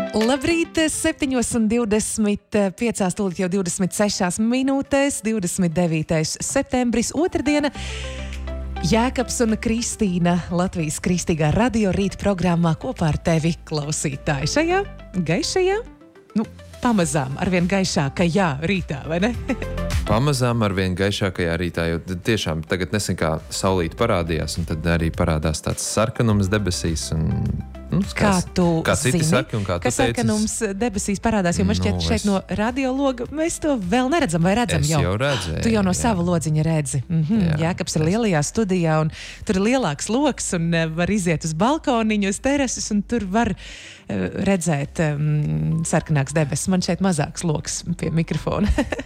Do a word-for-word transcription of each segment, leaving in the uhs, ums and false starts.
Labrīt, septiņos un divdesmit piecās, tūlīt jau divdesmit sešās minūtēs, divdesmit devītais septembris, otrdiena. Jēkabs un Kristīna Latvijas Kristīgā radio rīta programmā kopā ar tevi, klausītāji. Šajā gaišajā, nu, pamazām arvien gaišākajā rītā, vai ne? Pamazām arvien gaišākajā rītā, jo tiešām tagad nesen kā saulīt parādījās, un tad arī parādās tāds sarkanums debesīs. Un, nu, kā tu kā citi zini, saki, un kā tu ka sarkanums debesīs parādās, jo man šķiet Nu, šeit es- no radiologa mēs to vēl neredzam, vai redzam Es jau? jau redzēju, Tu jau no jā. sava lodziņa redzi. Mhm. Jā. Jēkabs ir lielajā studijā, un tur ir lielāks loks, un eh, var iziet uz balkoniņu, uz terases, un tur var eh, redzēt um, sarkanāks debesis. Man šeit mazāks loks pie mikrofona.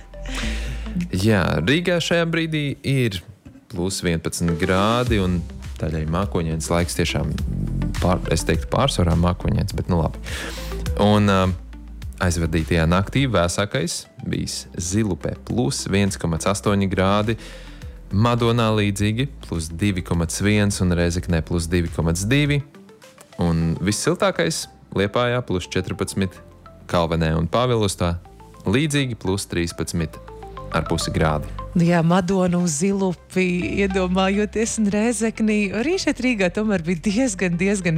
Jā, Rīgā šajā brīdī ir plus vienpadsmit grādi, un daļai mākoņains laiks tiešām, pār, es teiktu, pārsvarā mākoņains, bet nu labi. Un uh, aizvadītajā naktī vēsākais bijis Zilupē plus viens komats astoņi grādi, Madonā līdzīgi plus divi komats viens un Rēzeknē plus divi komats divi, un vissiltākais Liepājā plus četrpadsmit, Kalvenē un Pāvilostā līdzīgi plus trīspadsmit ar pusi grādi. Jā, Madonu, Zilupi, iedomājoties un Rēzeknī. Arī šeit Rīgā tomēr bija diezgan, diezgan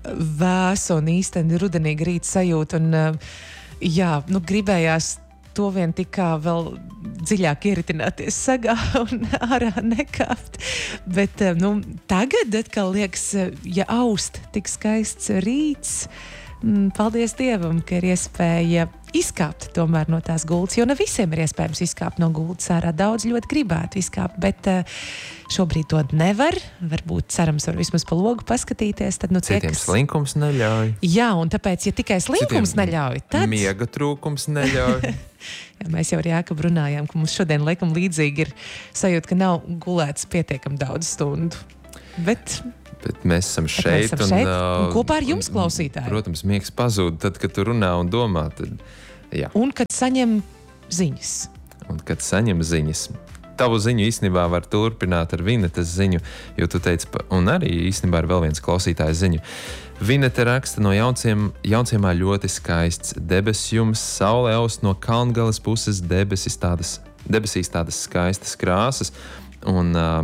vēsa un īsteni rudenīga rīta sajūta. Un, jā, nu gribējās to vien tikā vēl dziļāk ieritināties sagā un ārā nekāpt. Bet, nu, tagad atkal liekas, ja aust tik skaists rīts, paldies Dievam, ka ir iespēja izkāpt tomēr no tās gultas, jo ne visiem ir iespējams izkāpt no gultas ārā. Daudz ļoti gribētu izkāpt, bet šobrīd to nevar. Varbūt cerams var vismaz pa logu paskatīties. Tad, nu, tie, Citiem kas... slinkums neļauj. Jā, un tāpēc, ja tikai slinkums Citiem neļauj, tad... Miega trūkums neļauj. Jā, mēs jau ar Jākabu runājām, ka mums šodien laikam līdzīgi ir sajūta, ka nav gulēts pietiekam daudz stundu. Bet... Bet mēs esam Bet šeit, mēs esam šeit un, uh, un kopā ar jums, klausītāji. Protams, miegs pazūd tad, kad tu runā un domā. Tad, jā. Un kad saņem ziņas. Un kad saņem ziņas. Tavu ziņu īstenībā var turpināt ar Vinetas ziņu, jo tu teici, pa, un arī īstenībā ir vēl viens klausītājs ziņu. Vineta raksta no jaunciem, jaunciemā ļoti skaists debesjums, saule aust no Kalngalas puses, debesis tādas, debesīs tādas skaistas krāsas. Un uh,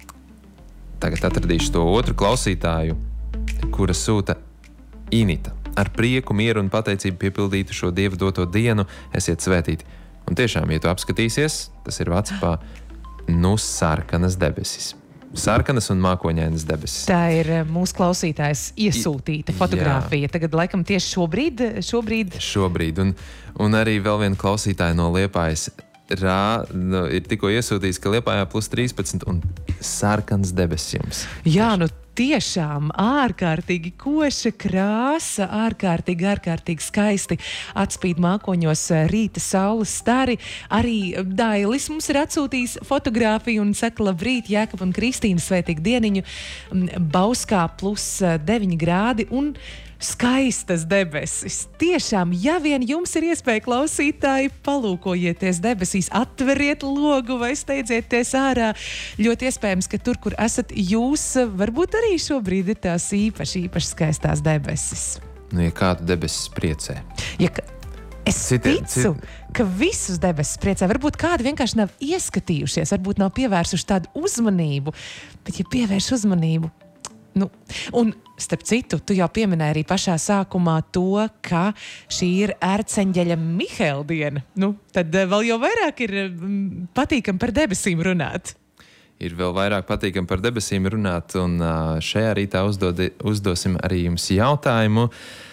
tagad atradīšu to otru klausītāju, kura sūta Inita. Ar prieku, mieru un pateicību piepildītu šo Dieva doto dienu, esiet svētīti. Un tiešām, ja tu apskatīsies, tas ir Vācijā, nu sarkanas debesis. Sarkanas un mākoņainas debesis. Tā ir mūsu klausītājs iesūtīta fotogrāfija. Tagad laikam tieši šobrīd. šobrīd... Šobrīd. Un, un arī vēl viena klausītāja no Liepājas rā, nu, ir tikko iesūtījis, ka Liepājā plus trīspadsmit un sarkans debesjums. Jā, nu tiešām ārkārtīgi koša krāsa, ārkārtīgi, ārkārtīgi skaisti atspīd mākoņos rīta saules stari. Arī Dailis mums ir atsūtījis fotogrāfiju un saka, labrīt, Jēkab un Kristīna, svētīgu dieniņu, Bauskā plus deviņi grādi un skaistas debesis. Tiešām, ja vien jums ir iespēja, klausītāji, palūkojieties debesīs, atveriet logu vai steidzieties ārā. Ļoti iespējams, ka tur, kur esat jūs, varbūt arī šobrīd ir tās īpaši, īpaši skaistās debesis. Nu, ja kādu debesis priecē. Ja ka... Es Citiem, ticu, cit... ka visus debesis priecē. Varbūt kādi vienkārši nav ieskatījušies, varbūt nav pievērsuši tādu uzmanību, bet ja pievērš uzmanību, nu, un starp citu, tu jau pieminēji arī pašā sākumā to, ka šī ir ērceņģeļa Mihaela diena. Nu, tad vēl jau vairāk ir patīkam par debesīm runāt. Ir vēl vairāk patīkam par debesīm runāt, un šajā rītā uzdodi, uzdosim arī jums jautājumu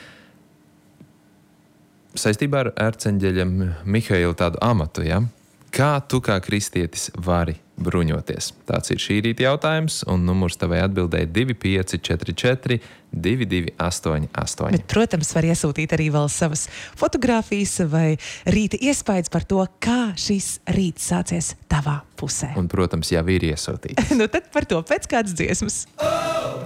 saistībā ar ērceņģeļa Mihaela tādu amatu, ja? Kā tu kā kristietis vari bruņoties? Tāds ir šī rīta jautājums, un numurs tavai atbildēja divi pieci četri četri divi divi astoņi astoņi. Bet, protams, var iesūtīt arī vēl savas fotogrāfijas vai rīta iespējas par to, kā šis rīts sācies tavā pusē. Un, protams, jau ir iesūtīts. Nu tad par to pēc kādas dziesmas.